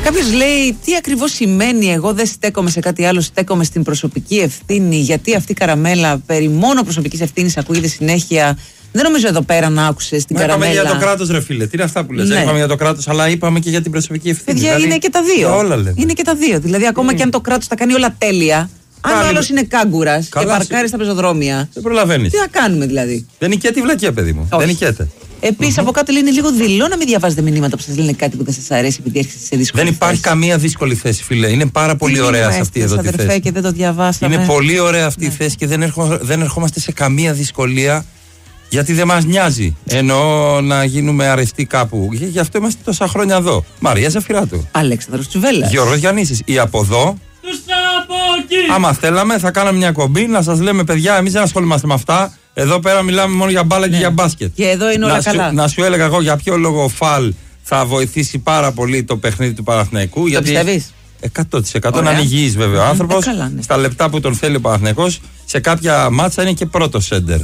Κάποιος λέει, τι ακριβώς σημαίνει εγώ δεν στέκομαι σε κάτι άλλο, στέκομαι στην προσωπική ευθύνη, γιατί αυτή η καραμέλα περί μόνο προσωπικής ευθύνης ακούγεται συνέχεια. Δεν νομίζω εδώ πέρα να άκουσες την καραμέλα. Είπαμε για το κράτος, ρε φίλε. Τι είναι αυτά που λες? Ναι. Είπαμε για το κράτος, αλλά είπαμε και για την προσωπική ευθύνη. Παιδιά, δηλαδή, είναι και τα δύο. Όλα λέμε. Είναι και τα δύο. Δηλαδή, ακόμα και αν το κράτος τα κάνει όλα τέλεια, αν ο άλλος είναι κάγκουρας και παρκάρει στα πεζοδρόμια. Δεν προλαβαίνεις. Τι θα κάνουμε δηλαδή? Δεν νικέται η βλακεία, παιδί μου. Όχι. Δεν νικέται. Επίσης, από κάτω λέει είναι λίγο δειλό να μην διαβάζετε μηνύματα που σας λένε κάτι που δεν σας αρέσει επειδή έρχεστε σε δύσκολη Δεν υπάρχει καμία δύσκολη θέση, φίλε. Είναι πάρα πολύ ωραία σε αυτή εδώ τη θέση. Και δεν το διαβάσαμε. Είναι πολύ ωραία αυτή η θέση και δεν ερχόμαστε σε καμία δυσκολία, γιατί δεν μας νοιάζει. Εννοώ να γίνουμε αρεστοί κάπου. Γι' αυτό είμαστε τόσα χρόνια εδώ. Μαρία Ζαφυράτου. Αλέξανδρος Τσουβέλλας. Γιώργος Γιαννίσης. Ή από εδώ. Άμα θέλαμε, θα κάναμε μια κομπή να σας λέμε, παιδιά, εμείς δεν ασχολούμαστε με αυτά. Εδώ πέρα μιλάμε μόνο για μπάλα και για μπάσκετ. Και εδώ είναι όλα καλά. Να σου έλεγα εγώ για ποιο λόγο ο Φαλ θα βοηθήσει πάρα πολύ το παιχνίδι του Παναθηναϊκού. Το γιατί πιστεύεις? 100% να είναι υγιής βέβαια ο άνθρωπος. Ναι. Στα λεπτά που τον θέλει ο Παναθηναϊκός, σε κάποια μάτσα είναι και πρώτο σέντερ.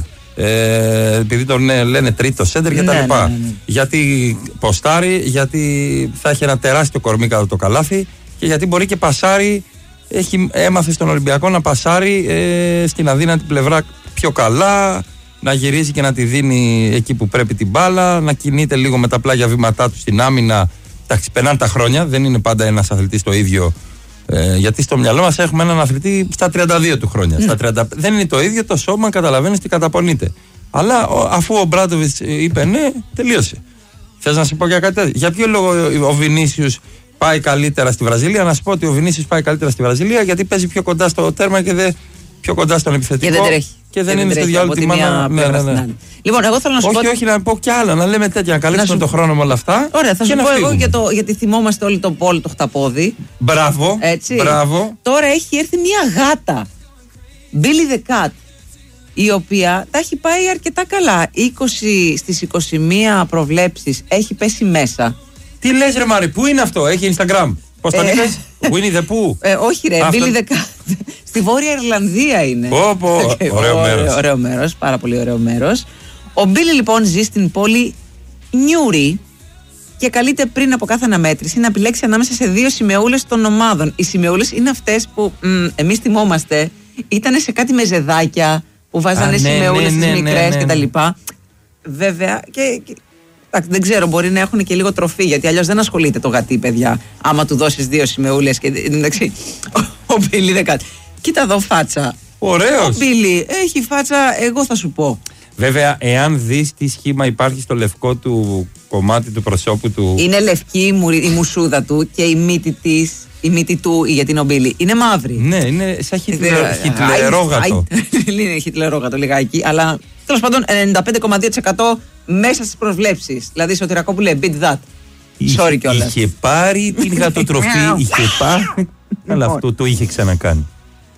Επειδή τον λένε τρίτο σέντερ και τα λοιπά. Ναι. Γιατί ποστάρει, γιατί θα έχει ένα τεράστιο κορμί κατά το καλάθι και γιατί μπορεί και πασάρει. Έμαθε στον Ολυμπιακό να πασάρει στην αδύνατη πλευρά πιο καλά, να γυρίζει και να τη δίνει εκεί που πρέπει την μπάλα, να κινείται λίγο με τα πλάγια βήματά του στην άμυνα. Εντάξει, περνάνε τα χρόνια, δεν είναι πάντα ένας αθλητής το ίδιο. Γιατί στο μυαλό μας έχουμε έναν αθλητή στα 32 του χρόνια. Στα 30, δεν είναι το ίδιο το σώμα, καταλαβαίνεις τι καταπονείται. Αλλά αφού ο Μπράντοβιτς είπε ναι, τελείωσε. Θες να σου πω για κάτι τέτοιο? Για ποιο λόγο ο Βινίσιους πάει καλύτερα στη Βραζιλία? Να σου πω ότι ο Βινίσιους πάει καλύτερα στη Βραζιλία γιατί παίζει πιο κοντά στο τέρμα και πιο κοντά στον επιθετικό. Και δεν τρέχει. Και δεν είναι στο διάλογο τη μάνα. Ναι. Λοιπόν, εγώ θέλω να σου πω. Όχι, να πω κι άλλα, να λέμε τέτοια. Να καλύψουμε το χρόνο με όλα αυτά. Ωραία, θα σου πω εγώ γιατί θυμόμαστε όλοι τον Πολ το χταπόδι. Μπράβο. Έτσι. Μπράβο. Τώρα έχει έρθει μια γάτα. Billy the Cat. Η οποία τα έχει πάει αρκετά καλά. 20 στις 21 προβλέψεις έχει πέσει μέσα. Τι λες ρε Μάρη, πού είναι αυτό? Έχει Instagram? Πώς τον είπες? Winnie the Pooh? Όχι ρε, Billy the Cat. Στη Βόρεια Ιρλανδία είναι. Ωραίο μέρος. Ωραίο μέρος, πάρα πολύ ωραίο μέρος. Ο Billy λοιπόν ζει στην πόλη Νιούρι και καλείται πριν από κάθε αναμέτρηση να επιλέξει ανάμεσα σε δύο σημεούλες των ομάδων. Οι σημεούλες είναι αυτές που εμείς θυμόμαστε, ήταν σε κάτι μεζεδάκια που βάζανε σημεούλες στις μικρές κτλ. Βέβαια δεν ξέρω, μπορεί να έχουν και λίγο τροφή, γιατί αλλιώς δεν ασχολείται το γατί, παιδιά. Άμα του δώσεις δύο σημεούλες και εντάξει, ο Μπίλι δεν κάτι. Κοίτα εδώ φάτσα. Ωραίος. Ο Μπίλι έχει φάτσα, εγώ θα σου πω. Βέβαια, εάν δεις τι σχήμα υπάρχει στο λευκό του κομμάτι του προσώπου του. Είναι λευκή η μουσούδα του και η μύτη του, γιατί είναι ο Μπίλι, είναι μαύρη. Ναι, είναι σαν χιτλερόγατο. Είναι χιτλερόγατο λιγάκι, αλλά τέλος πάντων 95,2% μέσα στις προσβλέψεις. Δηλαδή Σωτηρακόπουλε, beat that. Sorry κιόλας. Είχε πάρει την γατοτροφή, είχε πάρει. Αλλά αυτό το είχε ξανακάνει.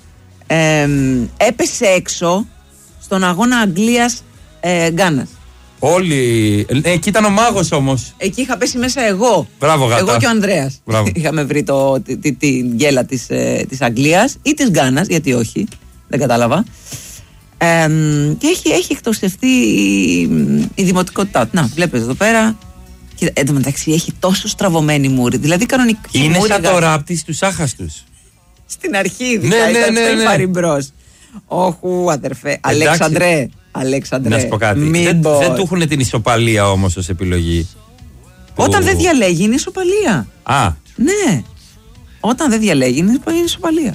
Έπεσε έξω στον αγώνα Αγγλίας-Γκάνας. Όλοι. Εκεί ήταν ο μάγος όμως. Εκεί είχα πέσει μέσα εγώ. Μπράβο, γάτα. Εγώ και ο Ανδρέας. Είχαμε βρει την γκέλα της Αγγλίας ή της Γκάνας, γιατί όχι, δεν κατάλαβα. Και έχει εκτοξευτεί η δημοτικότητά του. Να, βλέπεις εδώ πέρα. Κοίτα, εν τω μεταξύ έχει τόσο στραβωμένη μούρη. Δηλαδή κανονική είναι μούρη. Είναι σαν το ράπτη στους άχαστους. Στην αρχή ειδικά ήταν πάρει μπρος. Όχου αδερφέ. Αλέξανδρε. Να σου πω κάτι. Δεν του έχουν την ισοπαλία όμως ως επιλογή. Όταν δεν διαλέγει είναι ισοπαλία. Α. Ναι. Όταν δεν διαλέγει είναι ισοπαλία.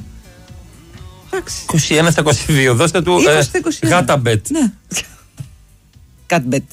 21 στα 22. Δώστε του γάτα μπετ. Ναι. Κατ μπετ.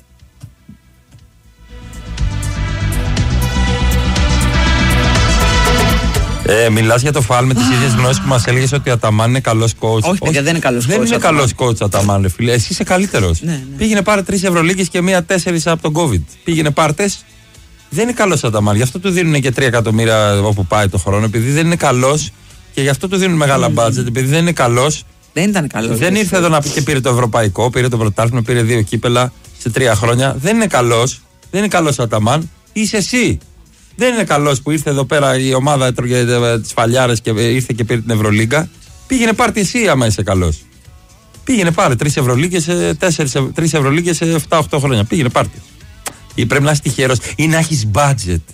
Μιλάς για το Φαλ με τις ίδιες γνώσεις που μας έλεγες ότι ο Αταμάν είναι καλός coach. Όχι, παιδιά, δεν είναι καλός coach. Δεν είναι καλός coach Αταμάν, ρε φίλε. Εσύ είσαι καλύτερος. Ναι. Πήγαινε πάρε 3 Ευρωλίγκες και 1-4 από τον COVID. Πήγαινε πάρτες. Δεν είναι καλός Αταμάν. Γι' αυτό του δίνουν και 3 εκατομμύρια όπου πάει το χρόνο. Επειδή δεν είναι καλός και γι' αυτό του δίνουν μεγάλα μπάτζετ. Επειδή δεν είναι καλός. Δεν ήταν καλός. Δεν ήρθε εδώ να πει και πήρε το ευρωπαϊκό, πήρε το πρωτάθλημα, πήρε 2 κύπελα σε 3 χρόνια. Δεν είναι καλός. Δεν είναι καλός Αταμάν. Είσαι εσύ. Δεν είναι καλός που ήρθε εδώ πέρα η ομάδα, έτρωγε τις φαλιάρες και ήρθε και πήρε την Ευρωλίγκα. Πήγαινε πάρτε εσύ άμα είσαι καλός. Πήγαινε πάρε 3 Ευρωλίγκες σε 7-8 χρόνια. Πήγαινε πάρτε. Ή πρέπει να είσαι τυχερός ή να έχεις budget.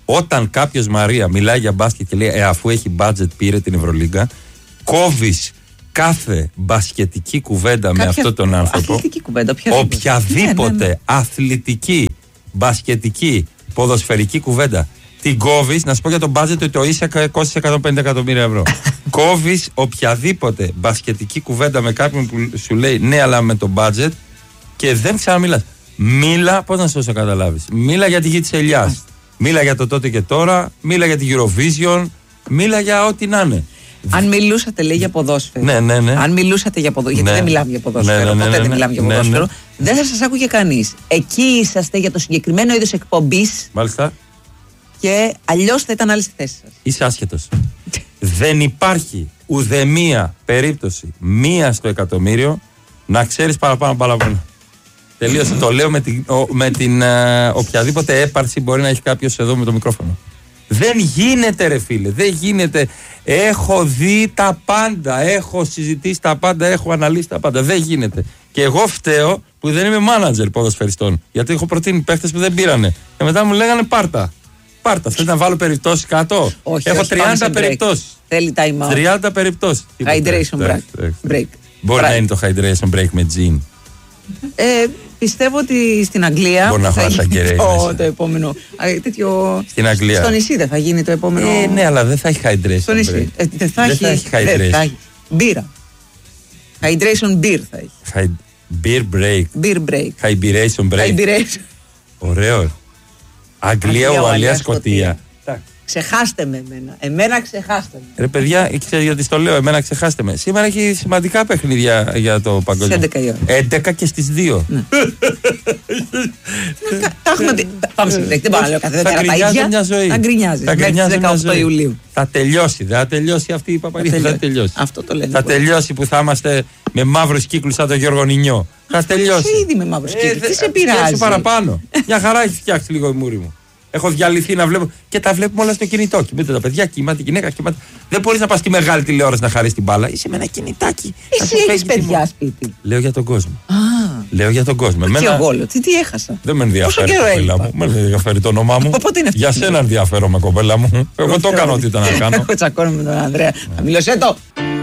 Όταν κάποιος, Μαρία, μιλάει για μπάσκετ και λέει αφού έχει budget πήρε την Ευρωλίγκα, κόβεις κάθε μπασκετική κουβέντα με αυτόν τον άνθρωπο. Αθλητική κουβέντα, οποιαδήποτε αθλητική, μπασκετική, ποδοσφαιρική κουβέντα. Την κόβεις, να σου πω για τον budget ότι το ίσα κόστησε 150 εκατομμύρια ευρώ. Κόβεις οποιαδήποτε μπασκετική κουβέντα με κάποιον που σου λέει ναι, αλλά με το budget και δεν ξαναμιλάς. Μίλα, πώς να σου καταλάβεις. Μίλα για τη γη της ελιάς. Μίλα για το τότε και τώρα. Μίλα για τη Eurovision. Μίλα για ό,τι να είναι. Αν μιλούσατε, λέει, για ποδόσφαιρο. Ναι. Αν μιλούσατε για ποδόσφαιρο. Γιατί δεν μιλάμε για ποδόσφαιρο. Ποτέ δεν μιλάμε για ποδόσφαιρο. Δεν θα σας άκουγε κανείς. Εκεί είσαστε για το συγκεκριμένο είδος εκπομπής. Μάλιστα. Και αλλιώς θα ήταν άλλη στη θέση σας. Είσαι άσχετος. Δεν υπάρχει ουδεμία περίπτωση, μία στο εκατομμύριο, να ξέρεις παραπάνω μπαλαβούνα. Τελείωσε. Το λέω με την οποιαδήποτε έπαρση μπορεί να έχει κάποιος εδώ με το μικρόφωνο. Δεν γίνεται, ρε φίλε, δεν γίνεται. Έχω δει τα πάντα, έχω συζητήσει τα πάντα, έχω αναλύσει τα πάντα. Δεν γίνεται. Και εγώ φταίω που δεν είμαι μάνατζερ ποδοσφαιριστών. Γιατί έχω προτείνει παίχτες που δεν πήρανε. Και μετά μου λέγανε πάρτα. Θέλετε να βάλω περιπτώσεις κάτω? Όχι, έχω 30 περιπτώσεις. Θέλει time out. 30 περιπτώσεις. Hydration break. Μπορεί να είναι το hydration break με gin. Πιστεύω ότι στην Αγγλία. Μπορεί να χωράσει αγκερέι. Το επόμενο. Τέτοιο. Στην Αγγλία. Στο νησί δεν θα γίνει το επόμενο. Ναι, αλλά δεν θα έχει hydration. Στο νησί. Δεν θα έχει hydration. Μπύρα. Hydration beer θα έχει. Beer break. Beer break. Hydration break. Ωραίο. Αγγλία, Ουαλία, Σκωτία. Ξεχάστε με εμένα ξεχάστε με. Ρε παιδιά, ξέρετε γιατί στο λέω, εμένα ξεχάστε με. Σήμερα έχει σημαντικά παιχνίδια για το παγκόσμιο. Στις 11 η ώρα. 11 και στις 2. Τα έχουμε πει. Πάμε στην δεν πάω να λέω κάθε θα γκρινιάζει μια ζωή. Θα γκρινιάζει. Μέχρι 18 Ιουλίου. Θα τελειώσει, δεν θα τελειώσει αυτή η παπαγία. Θα τελειώσει. Αυτό το λένε. Θα τελειώσει που θα είμαστε με μαύρους κύκλους σαν τον Γιώργο Νινιό. Θα τελειώσει. Ήδη με μαύρους κύκλους. Τι σε πειράζει. Παραπάνω. Μια χαρά έχει φτιάξει λίγο η μούρη μου. Έχω διαλυθεί να βλέπω και τα βλέπουμε όλα στο κινητό. Κοιμούνται τα παιδιά, κοιμάται η γυναίκα, κοιμάται. Δεν μπορεί να πα στη μεγάλη τηλεόραση να χαρίσει την μπάλα. Είσαι με ένα κινητάκι. Εσύ έχει παιδιά σπίτι. Λέω για τον κόσμο. Λέω για τον κόσμο. Και εγώ λέω, τι έχασα. Δεν με ενδιαφέρει, κοπέλα μου. Με ενδιαφέρει το όνομά μου. Για σένα ενδιαφέρομαι, κοπέλα μου. Εγώ το έκανα ό,τι ήταν να κάνω. Εγώ τσακώνομαι με τον Ανδρέα. Θα μιλώσαι το.